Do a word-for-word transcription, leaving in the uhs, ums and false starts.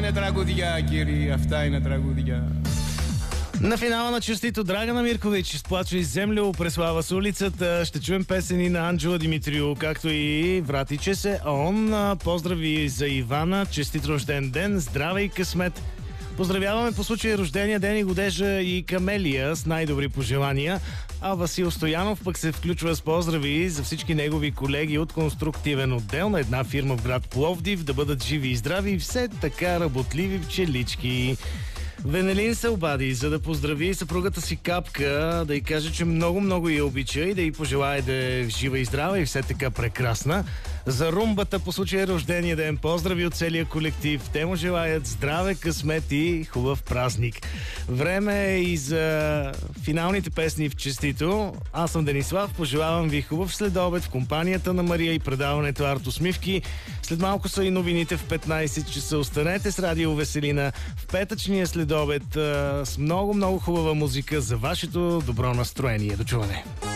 είναι τραγουδιά, κύριοι, αυτά είναι τραγουδιά. На финала на Честито Драгана Миркович изплача из землю, преслава с улицата. Ще чуем песени на Анджела Димитрио, както и Вратиче се он. Поздрави за Ивана, честит рожден ден, здраве и късмет. Поздравяваме по случай рождения ден и годежа и Камелия с най-добри пожелания. А Васил Стоянов пък се включва с поздрави за всички негови колеги от конструктивен отдел на една фирма в град Пловдив, да бъдат живи и здрави и все така работливи пчелички. Венелин се обади, за да поздрави съпругата си Капка, да й каже, че много-много я обича и да й пожелае да е жива и здрава и все така прекрасна. За румбата по случай рождения ден поздрави от целия колектив. Те му желаят здраве, късмет и хубав празник. Време е и за финалните песни в Честито. Аз съм Денислав, пожелавам ви хубав следобед в компанията на Мария и предаването Артусмивки. След малко са и новините в петнайсет часа. Останете с Радио Веселина в петъчния следобед с много-много хубава музика за вашето добро настроение. До чуване!